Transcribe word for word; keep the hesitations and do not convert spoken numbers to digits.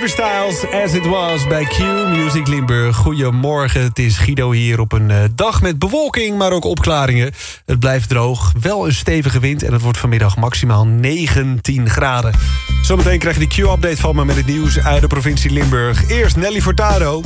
Harry Styles, As It Was bij Q Music Limburg. Goedemorgen, het is Guido hier op een uh, dag met bewolking, maar ook opklaringen. Het blijft droog, wel een stevige wind en het wordt vanmiddag maximaal negentien graden. Zometeen krijg je de Q-update van me met het nieuws uit de provincie Limburg. Eerst Nelly Furtado.